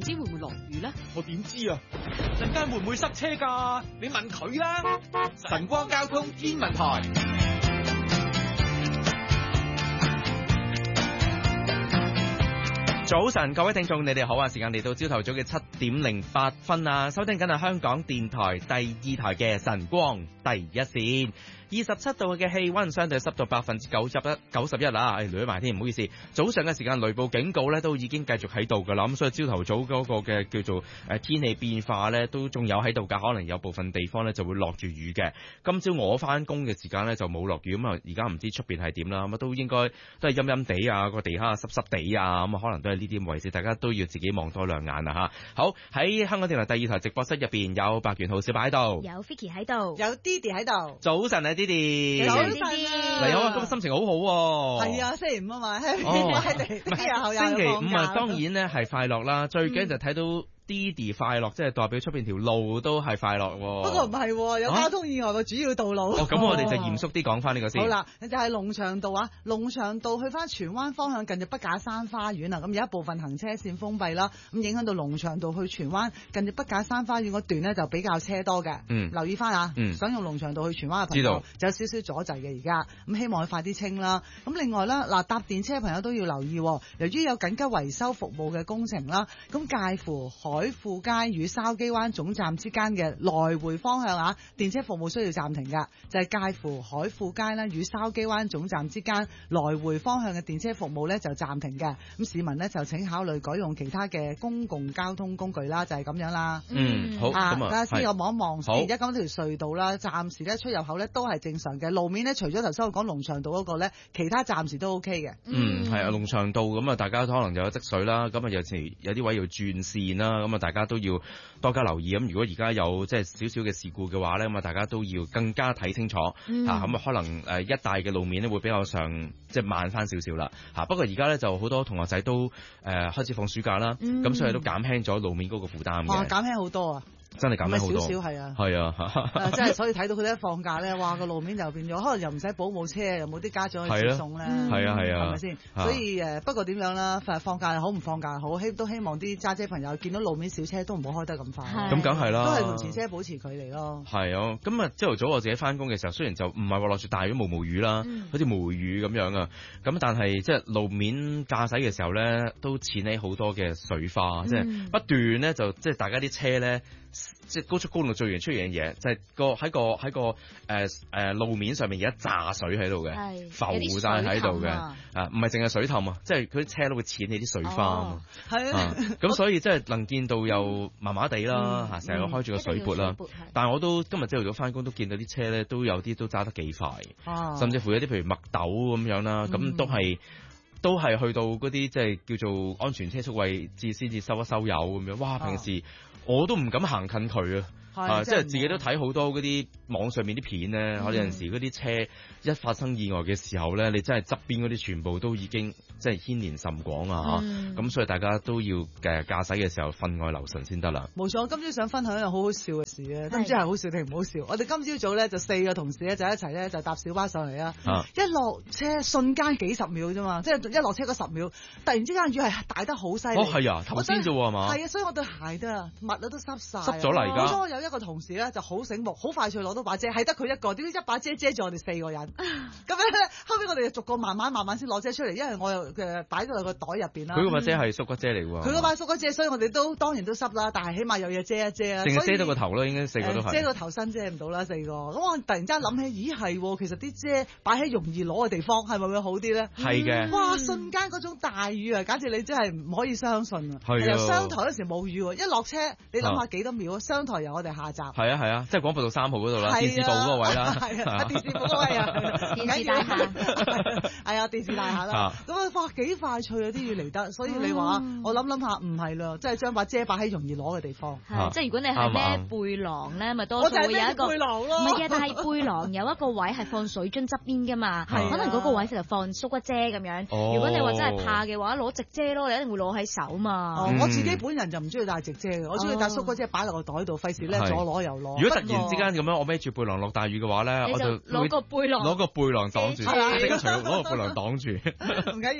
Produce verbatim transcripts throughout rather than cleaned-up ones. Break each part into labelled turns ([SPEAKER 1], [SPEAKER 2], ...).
[SPEAKER 1] 知會唔會落雨咧？
[SPEAKER 2] 我點知啊？陣間會唔會塞車㗎？你問佢啦。晨光交通天文台。
[SPEAKER 3] 早晨，各位聽眾，你哋好啊！時間嚟到朝頭早嘅七點零八分啊！收聽緊係香港電台第二台嘅晨光第一線。二十七度嘅氣溫，相對濕度百分之九十一，九十一啦，誒，累埋添，唔好意思。早上嘅時間雷暴警告咧都已經繼續喺度噶啦，咁所以朝頭早嗰個嘅叫做誒天氣變化咧都仲有喺度噶，可能有部分地方咧就會落住雨嘅。今朝我翻工嘅時間咧就冇落雨，咁啊而家唔知出邊係點啦，咁啊都應該都係陰陰地啊，個地下濕濕地啊，咁啊可能都係呢啲位置，大家都要自己望多兩眼啊吓。好，喺香港電台第二台直播室入邊有白元浩小擺喺度，
[SPEAKER 4] 有 Vicky 喺度，
[SPEAKER 5] 有 Didi 喺度。
[SPEAKER 3] 早晨啊 Didi，
[SPEAKER 5] 早晨
[SPEAKER 3] 嚟好啊，今日心情好好喎。
[SPEAKER 5] 係啊，星期五啊嘛，星期
[SPEAKER 3] 五啊，當然咧係快樂啦，最緊就睇到Didi 快樂，即係代表出邊條路都係快樂。
[SPEAKER 5] 不過唔係，有交通意外嘅主要道路。
[SPEAKER 3] 哦，咁我哋就嚴肅啲講翻呢個先。
[SPEAKER 5] 好啦，就係龍翔道啊，龍翔道去翻荃灣方向近住筆架山花園啊，咁有一部分行車線封閉啦，咁影響到龍翔道去荃灣近住筆架山花園嗰段呢，就比較車多嘅。
[SPEAKER 3] 嗯，
[SPEAKER 5] 留意翻啊，
[SPEAKER 3] 嗯，
[SPEAKER 5] 想用龍翔道去荃灣嘅朋友，就有少少阻滯嘅而家，咁希望佢快啲清啦。咁另外啦，嗱搭電車嘅朋友都要留意，由於有緊急維修服務嘅工程啦，咁介乎海富街與筲箕灣總站之間嘅來回方向啊，電車服務需要暫停㗎，就係、是、介乎海富街啦與筲箕灣總站之間來回方向嘅電車服務咧就暫停嘅。咁市民咧就請考慮改用其他嘅公共交通工具啦，就係、是、咁樣啦。
[SPEAKER 3] 嗯，好。
[SPEAKER 5] 啊，
[SPEAKER 3] 咁
[SPEAKER 5] 啊，先我望一望，而家
[SPEAKER 3] 好
[SPEAKER 5] 講條隧道啦，暫時咧出入口咧都係正常嘅，路面咧除咗頭先我講龍翔道嗰個咧，其他暫時都 OK 嘅。
[SPEAKER 3] 嗯，係啊，龍翔道咁啊，大家可能有積水啦，咁啊有時有啲位要轉線啦，咁啊大家都要多加留意。咁如果而家有即係少少嘅事故嘅話咧，咁啊大家都要更加睇清楚嚇。咁啊、嗯、可能誒一帶嘅路面咧會比較上即係慢翻少少啦嚇。不過而家咧就好多同學仔都誒、呃、開始放暑假啦，咁、嗯、所以都減輕咗路面嗰個負擔嘅。
[SPEAKER 5] 哇，減輕好多啊！
[SPEAKER 3] 真係減輕好多，
[SPEAKER 5] 少少係啊，
[SPEAKER 3] 係啊，
[SPEAKER 5] 啊即係所以睇到佢哋一放假咧，哇個路面就變咗，可能又唔使保姆車，又冇啲家長去接送咧，
[SPEAKER 3] 係啊係啊，
[SPEAKER 5] 係咪先？所以誒不過點樣啦？放假好唔放假好，希都希望啲揸車朋友見到路面小車都唔好開得咁快，
[SPEAKER 3] 咁梗係啦，
[SPEAKER 5] 都係同前車保持距離咯。
[SPEAKER 3] 係啊，咁啊朝頭早我自己翻工嘅時候，雖然就唔係話落住大雨毛毛雨啦，嗯、好似毛雨咁樣啊，咁但係即係路面駕駛嘅時候咧，都濺起好多嘅水花，嗯、即係不斷咧就即係大家啲車咧。即係高速公路最完出現嘅嘢，就係、是、個喺個喺個誒誒、呃、路面上面有一炸水喺度嘅，浮晒喺度嘅，啊唔係淨係水氹啊，即係佢啲車都會濺起啲水花啊，係、哦、啊，咁、啊、所以即係能見到又麻麻地啦嚇，成日、嗯、開住個水撥啦，但係我都今日朝頭早翻工都見到啲車咧都有啲都揸得幾快，啊、甚至乎有啲譬如麥豆咁樣啦，咁、嗯、都係。都係去到嗰啲即係叫做安全車速位置先至收一收油咁樣，哇！平時我都唔敢行近佢啊。啊！即係自己都睇好多嗰啲網上面啲片咧，我、嗯、有陣時嗰啲車一發生意外嘅時候咧，你真係側邊嗰啲全部都已經即係牽連甚廣啊！咁、嗯、所以大家都要誒駕駛嘅時候分外留神先得啦。
[SPEAKER 5] 冇錯，我今朝想分享一樣好好笑嘅事咧，都唔知係好笑定唔好笑。我哋今朝早咧就四個同事咧就一齊咧就搭小巴上嚟啦，啊、一落車瞬間幾十秒啫嘛，即係一落車嗰十秒，突然之間雨係大得好犀利。
[SPEAKER 3] 哦，係啊，頭先啫喎嘛。
[SPEAKER 5] 係啊，所以我對鞋都啊襪啊都濕晒。
[SPEAKER 3] 濕咗嚟㗎。
[SPEAKER 5] 好彩有一個同事咧就好醒目，好快脆攞到把遮，係得佢一個，點知一把遮遮住我哋四個人。咁樣咧，後尾我哋就逐個慢慢慢慢先攞遮出嚟，因為我又嘅擺咗喺個袋入邊啦。
[SPEAKER 3] 佢嗰把遮係縮骨遮嚟喎。
[SPEAKER 5] 佢嗰把縮骨遮，所以我哋都當然都濕啦，但係起碼有嘢遮一遮啊。
[SPEAKER 3] 淨係遮到個頭咯，應該四個都係、呃。遮到頭身遮唔到啦，四個。咁我突然之間諗起，咦係，其實啲遮擺喺容易攞嘅地方，係咪會好啲咧？係嘅。
[SPEAKER 5] 哇！瞬間嗰種大雨啊，簡直你真係唔可以相信啊！係由商台嗰時冇雨喎，一落車你諗下幾多秒啊？商台由我哋下集。
[SPEAKER 3] 係啊係啊，即係廣播道三號嗰度啦，電視部嗰個位啦。
[SPEAKER 5] 係啊，電視部嗰位啊，
[SPEAKER 4] 電視大廈。
[SPEAKER 5] 係啊，電視大廈啦。咁啊，哇幾快脆啊啲雨嚟得，所以你話我諗諗下唔係啦，即係將把遮擺喺容易攞嘅地方。
[SPEAKER 4] 即係如果你係孭背囊咧，咪多數會有一個。
[SPEAKER 5] 背囊咯。
[SPEAKER 4] 唔係啊，但係背囊有一個位係放水樽側邊㗎嘛，可能嗰個位就放縮骨遮咁樣。如果你話真係怕嘅話，攞直遮咯，你一定會攞喺手嘛。
[SPEAKER 5] 我自己本人就唔中意帶直遮嘅，我中意帶縮骨遮擺落個袋度，費事咧左攞右攞。
[SPEAKER 3] 如果突然之間咁樣，我孭住背囊落大雨嘅話咧，我就
[SPEAKER 4] 攞個背囊，
[SPEAKER 3] 攞個背囊擋住，即刻除攞個背囊擋住。
[SPEAKER 5] 唔緊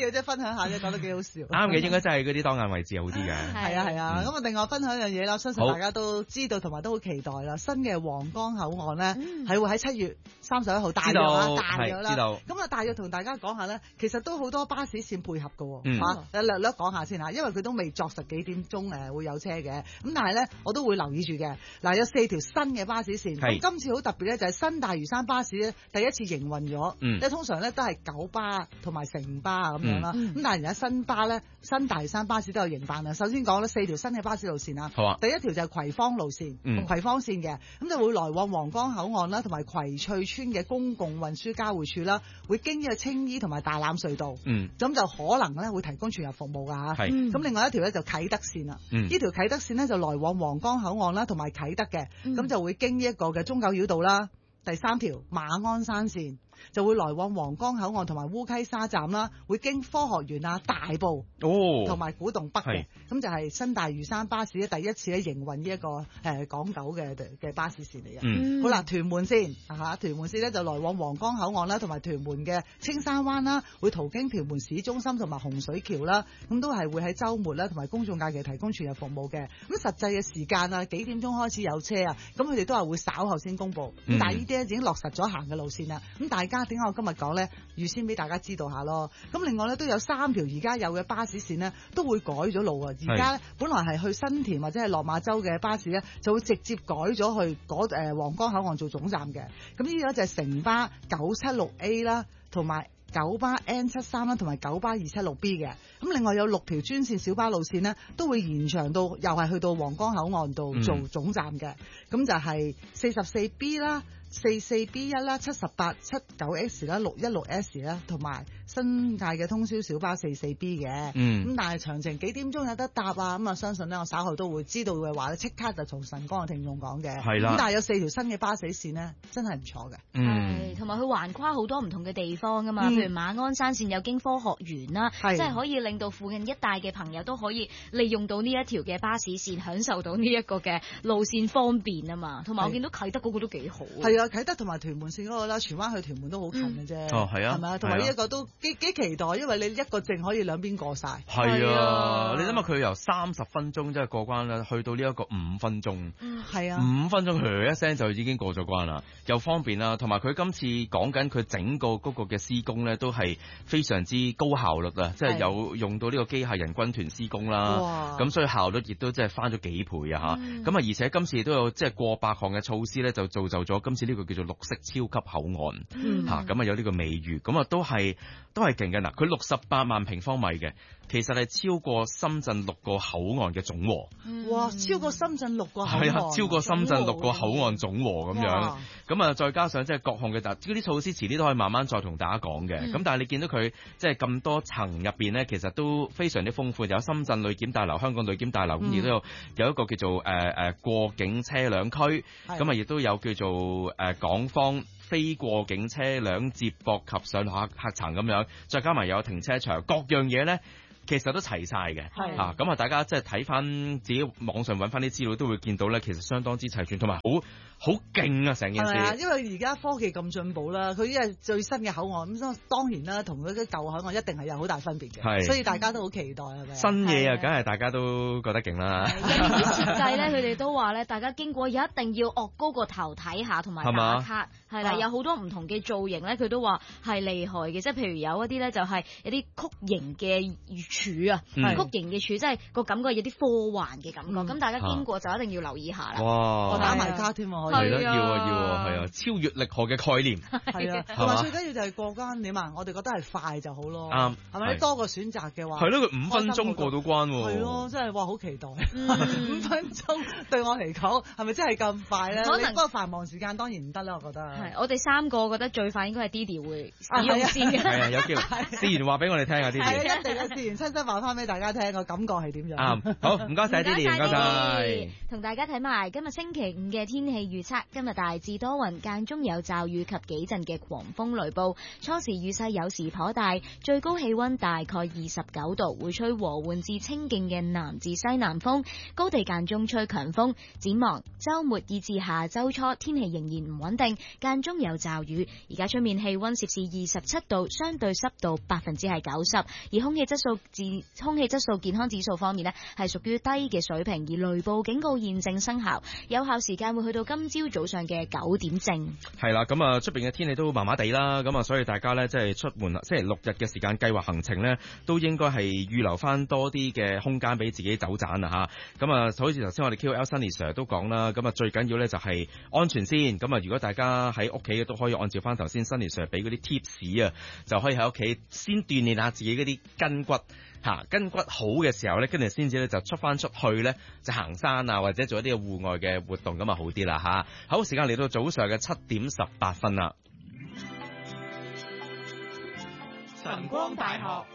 [SPEAKER 5] 嘅，即係分享下啫，講得幾好笑。
[SPEAKER 3] 啱嘅，應該真係嗰啲當眼位置好啲嘅。
[SPEAKER 5] 係啊係啊，咁啊另外分享一樣嘢啦，相信大家都知道同埋都好期待啦。新嘅皇崗口岸咧係會喺七月三十一號大約啦，大約啦。知道。咁啊，大約同大家講下咧，其實都好多巴士線配合嘅，嚇，略略講下先嚇，因為佢都未作實幾點鐘誒會有車嘅。咁但係咧，我都會留意住嘅。嗱，有四條新嘅巴士線，咁今次好特別咧，就係新大嶼山巴士咧第一次營運咗。嗯。即係通常咧都係九巴同埋城巴啊咁樣啦。咁但係而家新巴咧，新大嶼山巴士都有營辦啊。首先講咧四條新嘅巴士路線啊。好啊。第一條就係葵芳路線，嗯、葵芳線嘅，咁就會來往皇崗口岸啦，同埋葵翠村嘅公共運輸交匯處啦，會經呢個青衣同埋大欖隧道。嗯。咁就可能咧會提供全日服務㗎嚇。係。咁另外一條咧就啟德線啦。嗯。呢條啟德線咧就來往皇崗口岸啦，同埋啟德嘅，咁、嗯、就會經呢一個嘅中九繞道啦。第三條馬鞍山線就會來往皇崗口岸同埋烏溪沙站啦，會經科學園啊、大埔哦，同埋古洞北嘅，咁就係新大嶼山巴士咧第一次咧營運呢一個誒、呃、港九嘅嘅巴士線嚟嘅。嗯，好啦，屯門線嚇，屯門線咧就來往皇崗口岸啦，同埋屯門嘅青山灣啦，會途經屯門市中心同埋洪水橋啦，咁都係會喺週末啦同埋公眾假期提供全日服務嘅。咁實際嘅時間啊，幾點鐘開始有車啊？咁佢哋都係會稍後先公佈。咁、嗯、但係呢啲已經落實咗行嘅路線啦。咁大家點解我今日講咧？預先俾大家知道下咯。咁另外咧都有三條而家有嘅巴士線呢，都會改咗路啊。而家本來係去新田或者係落馬洲嘅巴士咧，就會直接改咗去嗰誒皇崗口岸做總站嘅。咁呢個就係城巴九七六 A 啦，同埋九巴 N 七三啦，同埋九巴二七六 B 嘅。咁另外有六條專線小巴路線呢，都會延長到又係去到皇崗口岸度做總站嘅。咁、嗯、就係四十四 B 啦。四四 B 一啦，七十八七九 S 啦，六一六 S 啦，同埋新界嘅通宵小巴四四 B 嘅。嗯。咁但係詳情幾點鐘有得搭啊？咁啊，相信咧我稍後都會知道嘅話咧，即刻就同晨光嘅聽眾講嘅。係啦。咁但係有四條新嘅巴士線呢，真係唔錯嘅。
[SPEAKER 4] 嗯。同埋佢橫跨好多唔同嘅地方噶嘛，譬、嗯、如馬鞍山線有經科學園啦，即係可以令到附近一帶嘅朋友都可以利用到呢一條嘅巴士線，享受到呢一個嘅路線方便啊嘛。同埋我見到啟德嗰個都幾好。係啊。啟德同埋屯門線嗰個啦，荃灣去屯門都好近嘅啫。哦，係啊，係咪啊？同埋呢一個都幾幾期待，因為你一個證可以兩邊過晒。係啊，你諗下佢由三十分鐘即係過關啦，去到呢一個五分鐘。嗯，係啊。五分鐘噓一聲就已經過咗關啦，又方便啦。同埋佢今次講緊佢整個嗰個嘅施工咧，都係非常之高效率啊！即係有用到呢個機械人軍團施工啦。哇！咁所以效率亦都即係翻咗幾倍啊！嚇、嗯。咁啊，而且今次都有即係過百項嘅措施咧，就造就咗今次呢個叫做綠色超級口岸，吓咁、嗯、啊有呢個美譽，咁啊都係都係勁嘅嗱，佢六十八萬平方米嘅，其實係超過深圳六個口岸嘅總和。哇！超過深圳六個口岸，係啊，超過深圳六個口岸總和咁樣，咁啊再加上即係各項嘅嗱，嗰啲措施遲啲都可以慢慢再同大家講嘅。咁、嗯、但係你見到佢即係咁多層入邊咧，其實都非常之豐富，有深圳旅檢大樓、香港旅檢大樓，咁、嗯、亦都有有一個叫做誒誒、呃、過境車輛區，咁啊亦都有叫做誒、呃、港方非過境車輛接駁及上客客層咁樣，再加埋有停車場，各樣嘢咧其實都齊晒嘅。係啊，咁啊大家即係睇翻自己網上揾翻啲資料都會見到咧，其實相當之齊全，同埋好好勁啊成件事。係啊，因為而家科技咁進步啦，佢依係最新嘅口岸，咁當然啦，同嗰啲舊口岸一定係有好大分別嘅。係，所以大家都好期待係咪？新嘢啊，梗係大家都覺得勁啦。有啲設計咧，佢哋都話咧，大家經過一定要岳高個頭睇下，同埋打卡。係啦，有好多唔同嘅造型咧，佢都話係厲害嘅，即係譬如有一啲咧就係有啲曲形嘅柱啊、嗯，曲形嘅柱，即係個感覺有啲科幻嘅感覺。咁、嗯、大家經過就一定要留意下啦。哇！我打埋卡添喎，係啦，要啊要啊，係啊，超越力學嘅概念。係啊，同埋最緊要就係過關點啊！我哋覺得係快就好咯。啱，係咪？多個選擇嘅話，係咯，佢五分鐘過到關喎。係咯，真係哇，好期待！嗯、五分鐘對我嚟講係咪真係咁快咧？可能不過繁忙時間當然唔得啦，我覺得。係，我哋三個覺得最快應該係 Didi 會使用先嘅。係啊，有機會。試完話俾我哋聽啊 ，Didi。係啊，一定啊，試完親身話翻俾大家聽個感覺係點樣。啱，好，唔該晒 Didi，唔該晒。同大家睇埋今日星期五嘅天氣預測今日大致多雲，間中有驟雨及幾陣嘅狂風雷暴，初時雨勢有時頗大，最高氣溫大概二十九度，會吹和緩至清勁嘅南至西南風，高地間中吹強風。展望周末以至下周初，天氣仍然唔穩定，間中有驟雨。而家出面氣溫攝氏二十七度，相對濕度百分之係九十，而空氣質素自空氣質素健康指數方面呢，係屬於低嘅水平，而雷暴警告現正生效，有效時間會去到今朝早上嘅九點正。
[SPEAKER 3] 係啦，咁啊出邊嘅天氣都麻麻地啦，咁啊所以大家呢，即係出門星期六日嘅時間計劃行程呢，都應該係預留翻多啲嘅空間俾自己走盞啊吓。咁啊好似頭先我哋 Q L Sunny Sir 都講啦，咁啊最緊要呢就係安全先。咁啊如果大家喺屋企嘅都可以按照翻頭先 Sunny Sir 俾嗰啲 tips 啊，就可以喺屋企先鍛煉下自己嗰啲筋骨吓，筋骨好嘅時候呢，跟住先至咧就出翻出去呢，就行山啊，或者做一啲戶外嘅活動，咁啊好啲啦吓。好，時間嚟到早上嘅七點十八分啦。
[SPEAKER 2] 晨光大學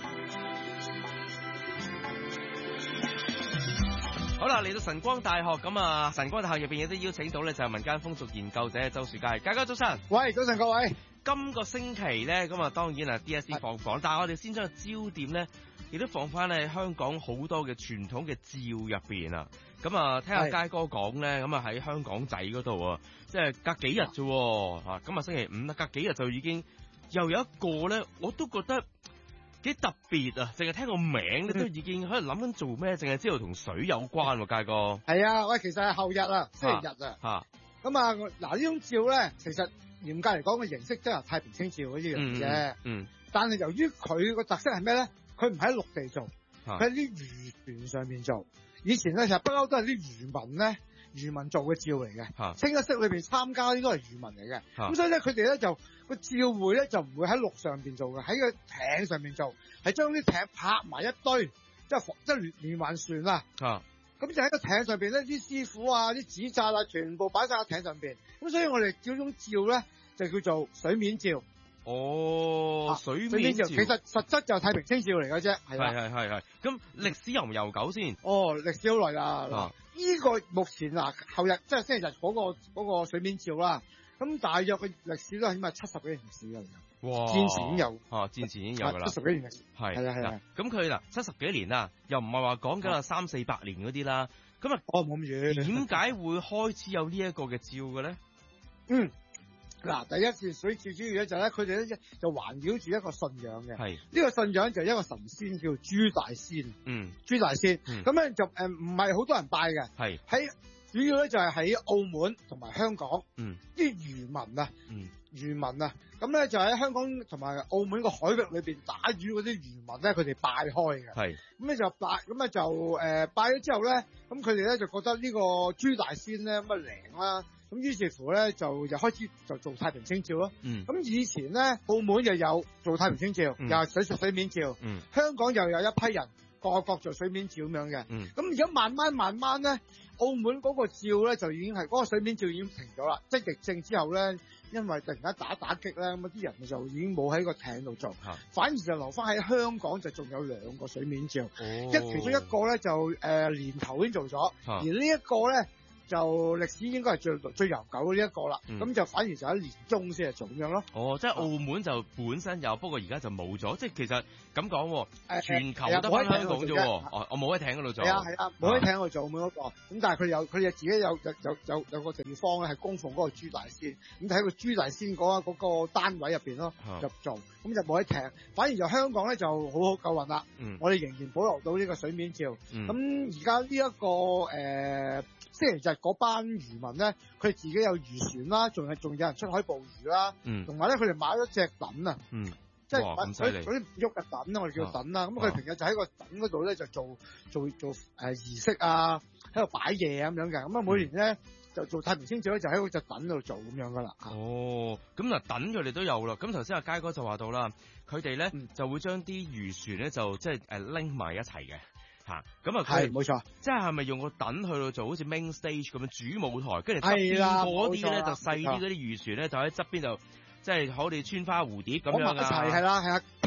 [SPEAKER 3] 好啦，嚟到晨光大學咁啊，晨光大學入邊亦都邀請到咧，就係民間風俗研究者周樹佳。大家早晨。
[SPEAKER 1] 喂，早晨各位。
[SPEAKER 3] 今個星期咧，咁啊當然啊 D S C 放榜，但係我哋先將個焦點咧，亦都放翻喺香港好多嘅傳統嘅照入邊啊。咁啊，聽下佳哥講咧，咁啊喺香港仔嗰度啊，即係隔幾日啫，吓咁啊星期五啦，隔幾日就已經又有一個咧，我都覺得幾特別啊！淨係聽個名咧，都已經喺度諗緊做咩，淨係知道同水有關喎，佳哥。
[SPEAKER 1] 係啊，喂，其實係後日啊，星期日啊。
[SPEAKER 3] 吓
[SPEAKER 1] 咁啊，嗱呢種照咧，其實嚴格嚟講嘅形式真係太平清照嗰啲樣啫。
[SPEAKER 3] 嗯。
[SPEAKER 1] 但係由於佢個特色係咩咧？佢唔喺陸地做，佢喺啲漁船上面做。以前咧，其實不嬲都係啲漁民咧，漁民做嘅照嚟嘅。清一色裏邊參加應該係漁民嚟嘅。咁所以咧，佢哋咧就個照會咧就唔會喺陸上邊做嘅，喺個艇上面做，係將啲艇拍埋一堆，即係即係連連環船啦。啊！咁就喺個艇上邊咧，啲師傅啊、啲紙紮啊，全部擺晒喺艇上邊。咁所以我哋叫種照咧，就叫做水面照。
[SPEAKER 3] 哦，水面照，
[SPEAKER 1] 水面照其實實質就係太平清照嚟嘅啫，係
[SPEAKER 3] 係係係係。咁歷史悠唔悠久先？
[SPEAKER 1] 哦，歷史好耐啦。嗱、啊，呢個目前嗱後日即係星期日嗰個嗰個水面照啦。咁大約嘅歷史都係起碼七十幾年歷史㗎。哇！戰前已經有，啊，戰前已經有㗎啦，七十幾年歷史。係係係係。咁佢嗱七十幾年啦，又唔係話講緊啊三四百年嗰啲啦。咁啊， 哦冇咁遠。
[SPEAKER 3] 點解會開始有呢一個嘅照嘅咧？
[SPEAKER 1] 嗯。嗱，第一次水照主要咧就咧，佢哋咧就環繞住一個信仰嘅。係呢、這個信仰就係一個神仙叫朱大仙。嗯，朱大仙。咁咧、嗯、就誒唔係好多人拜嘅。係喺主要咧就係喺澳門同埋香港。嗯，啲漁民啊，嗯，漁民啊，咁咧就喺香港同埋澳門個海域裏邊打魚嗰啲漁民咧，佢哋拜開嘅。係咁咧就拜，咁咧就誒、呃、拜咗之後咧，咁佢哋咧就覺得呢個朱大仙咧咁啊靈啦。咁於是乎咧，就又開始就做太平清照咯。嗯。咁以前咧，澳門又有做太平清照，嗯、又係水水面照。嗯。香港又有一批人各各做水面照咁樣嘅。嗯。咁而家慢慢慢慢咧，澳門嗰個照咧就已經係嗰、嗰個水面照已經停咗啦。即係疫症之後咧，因為突然間打打擊咧，咁啊啲人就已經冇喺個艇度做，啊、反而就留翻喺香港就仲有兩個水面照。哦。一其中一個咧就誒、呃、年頭已經做咗，啊、而呢一個咧。就歷史應該係最最悠久嘅呢一個啦，咁、嗯、就反而就喺年中先係做咁樣咯。哦，即係澳門就本身有，不過而家就冇咗。即係其實咁講，誒全球得翻香港啫喎。哦，我冇喺艇嗰度做。係啊係啊，冇喺艇嗰度做澳門嗰個。咁但係佢有佢哋自己有有有有有個地方咧係供奉嗰個朱大仙。咁喺個朱大仙嗰嗰個單位入邊咯，就做。咁就冇喺艇，反而就香港咧就好好夠運啦。嗯、我哋仍然保留到呢個水面照。咁而家呢一個誒。呃即係就係嗰班漁民咧，佢自己有漁船啦，仲係仲有人出海捕魚啦，同埋咧佢哋買咗隻躉啊，嗯、即係嗰啲唔喐嘅躉啦，我哋叫躉啦。咁佢、啊、平日就喺個躉嗰度咧就做做做誒儀式啊，喺度擺嘢咁樣嘅。咁啊每年咧、嗯、就做太平清照咧，就喺嗰隻躉度做咁樣噶啦。哦，咁嗱躉佢哋都有啦。咁頭先阿佳哥就話到啦，佢哋咧就會將啲漁船咧就即係誒拎埋一齊嘅。吓咁啊，係冇錯，即係係咪用個躉去到做好似 main stage 咁樣主舞台，跟住側邊嗰啲咧就細啲嗰啲漁船咧就喺側邊就即係好似穿花蝴蝶咁樣啊，係係啦係啊，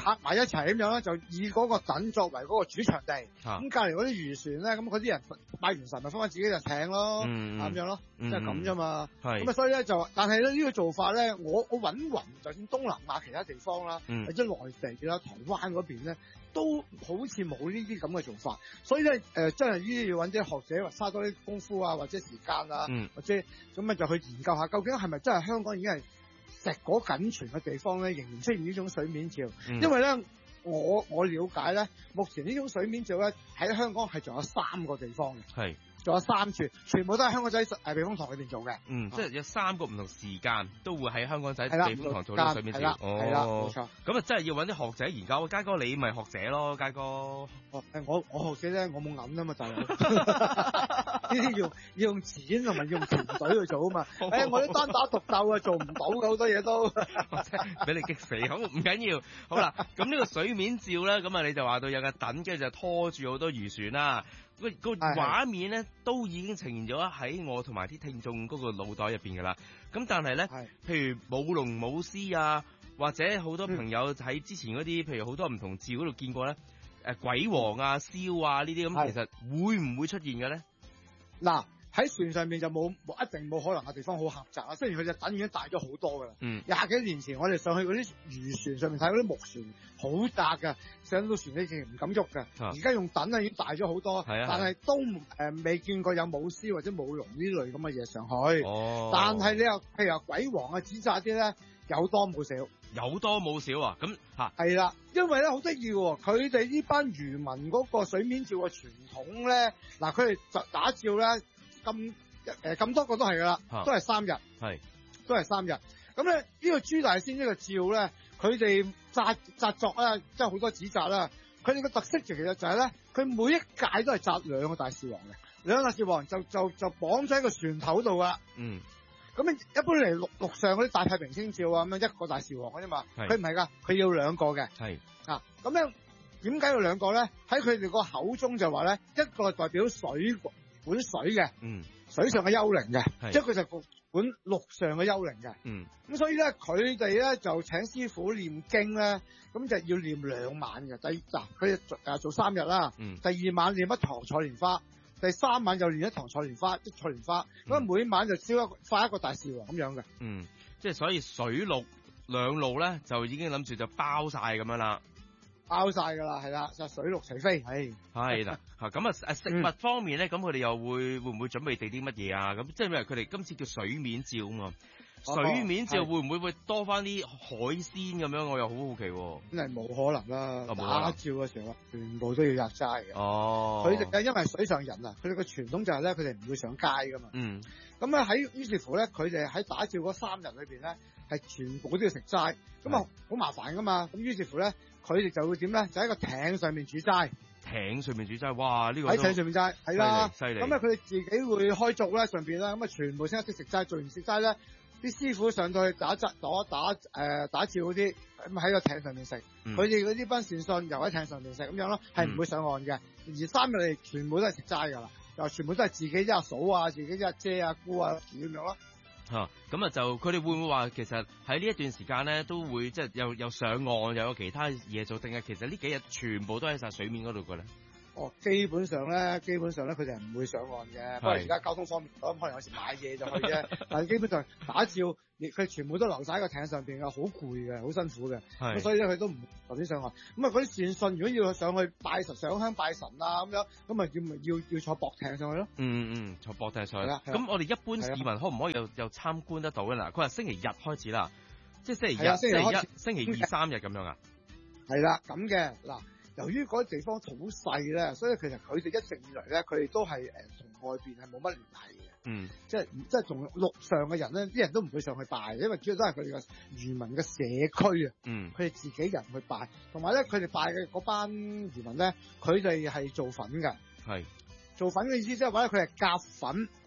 [SPEAKER 1] 拍埋一齊咁樣咧，就以嗰個躉作為嗰個主場地。咁隔離嗰啲漁船咧，咁嗰啲人拜完神咪翻返自己隻艇咯，咁、嗯、樣咯，即係咁啫嘛。咁啊，所以咧就，但係咧呢、呢個做法咧，我我揾勻，就算東南亞其他地方啦，或者內地啦、台灣嗰邊咧，都好似冇呢啲咁嘅做法。所以咧，誒、呃、真係呢啲要揾啲學者，花多啲功夫啊，或者時間啊，嗯、或者咁啊，就去研究下究竟係咪真係香港已經係碩果僅存嘅地方咧，仍然出現呢種水面照。嗯、因為咧，我我了解咧，目前呢種水面照咧喺香港係仲有三個地方嘅，係仲有三處，全部都係香港仔誒避風塘裏邊做嘅。嗯，啊、即係有三個唔同時間都會喺香港仔避風塘做呢個水面照。係啦，冇錯。咁啊，真係要揾啲學者研究。佳哥你咪學者咯，佳哥。哦，我我學者咧，我冇銀啊嘛，就係呢啲要要用錢同埋用團隊去做啊嘛。誒、哎，我啲單打獨鬥啊，做唔到嘅好多嘢都。俾你激死，好唔緊要。好啦，咁呢個水面照咧，咁啊你就話到有個躉，跟住就拖住好多漁船啦。個個畫面咧都已經呈現咗喺我同埋啲聽眾嗰個腦袋入邊噶啦。咁但係咧，譬如舞龍舞獅啊，或者好多朋友喺之前嗰啲，譬如好多唔同照嗰度見過咧，誒鬼王啊、燒啊呢啲咁，其實會唔會出現嘅咧？嗱。喺船上面就冇冇一定冇可能嘅地方好狹窄啊！雖然佢隻躉已經大咗好多噶啦，廿、嗯、幾年前我哋上去嗰啲漁船上面睇嗰啲木船好窄噶，上到船你淨係唔敢喐噶。而、啊、家用躉啊已經大咗好多，啊、但係都誒未、呃、見過有舞獅或者舞龍呢類咁嘅嘢上去。哦，但係你又譬如話鬼王啊、紙紮啲咧，有多冇少，有多冇少啊！咁嚇係啦，因為咧好得意喎，佢哋呢班漁民嗰個水面照嘅傳統咧，嗱佢哋就打照咧。咁誒咁多個都係噶啦，都係三日，係都係三日。咁咧呢個朱大仙呢個照咧，佢哋紮紮作咧，即係好多紙紮啦。佢哋個特色就其實就係咧，佢每一屆都係紮兩個大士王嘅，兩個大士王就就就綁咗喺個船頭度噶。嗯。咁一般嚟陸陸上嗰啲大太平清照啊咁樣一個大士王嘅啫嘛，佢唔係噶，佢要兩個嘅。係。啊，咁樣點解要兩個咧？喺佢哋個口中就話咧，一個代表水管水嘅，嗯，水上嘅幽靈嘅，即係佢就管陸上嘅幽靈嘅，嗯，咁所以咧，佢哋咧就請師傅念經咧，咁就要念兩晚嘅。第嗱，佢誒做三日啦，嗯，第二晚念一堂採蓮花，第三晚又念一堂採蓮花，即係採蓮花，咁、嗯、每晚就燒一個化一個大士王咁樣嘅，嗯，即係所以水陸兩路咧就已經諗住就包晒咁樣啦。包晒噶啦，係啦，就水陸齊飛，係係啦，吓咁啊！誒，食物方面咧，咁佢哋又會會唔會準備定啲乜嘢啊？咁即係因為佢哋今次叫水面照啊嘛，水面照會唔會會多翻啲海鮮咁樣？我又好好奇。真係冇可能啦，打照嘅時候全部都要入齋嘅。哦，佢哋因為水上人啊，佢哋嘅傳統就係咧，佢哋唔會上街噶嘛。嗯，咁啊喺於是乎咧，佢哋喺打照嗰三日裏邊咧，係全部都要食齋，咁啊好麻煩噶嘛。咁於是乎咧。佢哋就會點咧？就喺個艇上面煮齋，艇上面煮齋，哇！呢、這個喺艇上面齋，係啦，犀利。咁啊，佢哋自己會開粥啦，上邊啦，咁啊，全部先一識食齋，做完食齋咧，啲師傅上到去打質打打誒、呃、打照嗰啲，咁喺個艇上面食。佢哋嗰啲班善信又喺艇上面食，咁樣咯，係唔會上岸嘅。嗯、而三日嚟全部都係食齋噶啦，又全部都係自己一阿嫂啊，自己一阿姐啊、姑啊煮咁樣咯。嚇，咁啊就佢哋會唔會話其實喺呢一段時間咧都會即係又又上岸又有其他嘢做，定係其實呢幾日全部都喺晒水面嗰度嘅咧？哦，基本上咧，基本上咧佢哋係唔會上岸嘅。不過而家交通方面，咁可能有時買嘢就去啫。但係基本上打照，佢全部都留晒喺個艇上邊嘅，好攰嘅，好辛苦嘅。咁所以咧佢都唔頭先上岸。咁啊嗰啲善信如果要上去拜神、上香拜神啊咁樣，咁啊要咪要要坐駁艇上去咯？嗯嗯，坐駁艇上去啦。咁我哋一般市民可唔可以又又參觀得到咧？嗱，佢話星期日開始啦，即係星期日、星期一、星期二、三日咁樣啊？係啦，咁嘅嗱。由於嗰啲地方好細咧，所以其實佢哋一直以嚟咧，佢哋都係誒同外邊係冇乜聯繫嘅。嗯，即係即係同陸上嘅人咧，啲人都唔會上去拜，因為主要都係佢哋嘅漁民嘅社區啊。嗯，佢哋自己人去拜，同埋咧佢哋拜嘅嗰班漁民咧，佢哋係做粉嘅。係做粉嘅意思即係話咧，佢係夾粉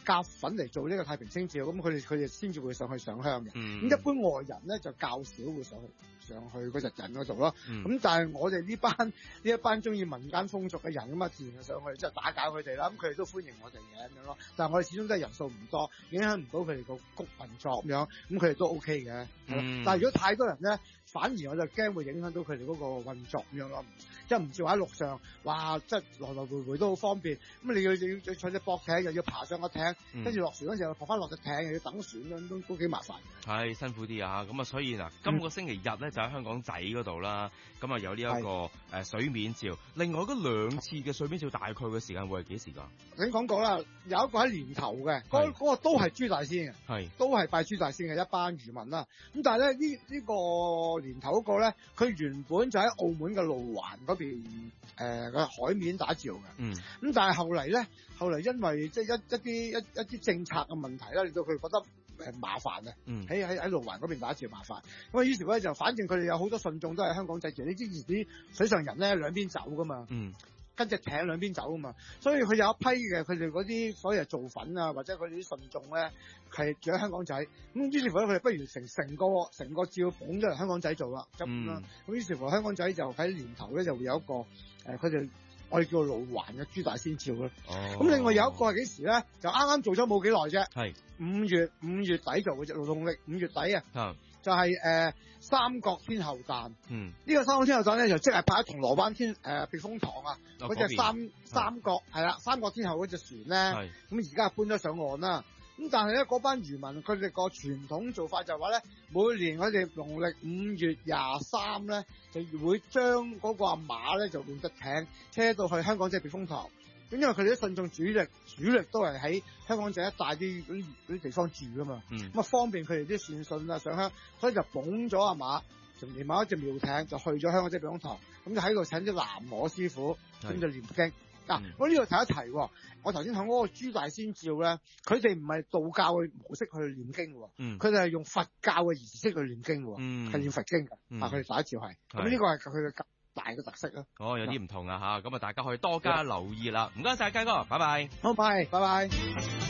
[SPEAKER 1] 夾粉嚟做呢個太平清醮，咁佢哋佢哋先至會上去上香嘅。咁、
[SPEAKER 3] 嗯、
[SPEAKER 1] 一般外人咧就較少會上去上去嗰隻人嗰度咯。咁、嗯、但係我哋呢班呢一班中意民間風俗嘅人咁啊，自然就上去即係打攪佢哋啦。咁佢哋都歡迎我哋嘅咁樣咯。但係我哋始終都係人數唔多，影響唔到佢哋個谷運作咁樣。咁佢哋都 OK 嘅。嗯、但係如果太多人咧，反而我就驚會影響到佢哋嗰個運作咁樣咯。即係唔似話喺陸上，哇！即係來來回回都好方便。咁你要要要坐隻駁艇，又要爬上個艇，跟住落船嗰陣又撲翻落隻艇，又要等船咁，都都幾麻煩。係
[SPEAKER 3] 辛苦啲啊！咁啊，所以嗱，今個星期日咧就喺香港仔嗰度啦。咁啊有呢一個誒水面醮，另外嗰兩次嘅水面醮大概嘅時間會係幾時㗎？
[SPEAKER 1] 已經講過啦，有一個喺年頭嘅，嗰、嗰個都係朱大仙嘅，係都係拜朱大仙嘅一班漁民啦。咁但係咧呢呢、呢個年頭嗰個咧，佢原本就喺澳門嘅路環嗰邊誒個海面打醮嘅。嗯。咁但係後嚟咧，後嚟因為即係一一啲一一啲政策嘅問題啦，令到佢覺得誒麻煩啊。嗯。喺喺喺路環嗰邊打醮麻煩。咁啊於是咧就，反正佢哋有好多信眾都係香港祭醮。你知啲水上人咧兩邊走噶嘛。嗯。跟隻艇兩邊走啊嘛，所以佢有一批嘅佢哋嗰啲所謂做粉啊，或者佢哋啲信眾咧係住喺香港仔，咁於是乎咧佢哋不如成成個成個醮捧咗嚟香港仔做啦，咁啦，咁於是乎香港仔就喺年頭咧就會有一個誒，佢、呃、哋我哋叫做路環嘅朱大仙醮咯。哦。咁另外有一個係幾時咧？就啱啱做咗冇幾耐啫。係。五月五月底做嘅啫，勞動力五月底啊。係。就係、是、誒、呃、三角天后誕，嗯，呢、這個三角天后誕咧就即係擺喺銅鑼灣天誒避風塘啊，嗰、哦、隻三三角係啦，三角天后嗰隻船咧，咁而家搬咗上岸啦。咁但係咧嗰班漁民佢哋個傳統做法就係話咧，每年我哋農曆五月廿三咧就會將嗰個阿馬咧就換隻艇車到去香港仔避風塘。咁因為佢哋啲信眾主力主力都係喺香港仔一帶啲嗰啲啲地方住噶嘛，咁、嗯、啊方便佢哋啲善信啊上香，所以就捧咗阿馬，就連埋一隻廟艇就去咗香港仔避風塘，咁就喺度請啲南無師傅咁就念經。嗱、嗯啊，我呢度提一提，我頭先講嗰個朱大仙醮咧，佢哋唔係道教嘅模式去念經喎，佢哋係用佛教嘅儀式去念經喎，係、嗯、念佛經嘅、嗯，啊佢哋第一醮係，咁呢個係佢嘅大嘅特色咯。
[SPEAKER 3] 哦，有啲唔同啊吓，咁啊大家可以多加留意啦。唔該晒，佳哥，拜拜。
[SPEAKER 1] 好，拜拜拜。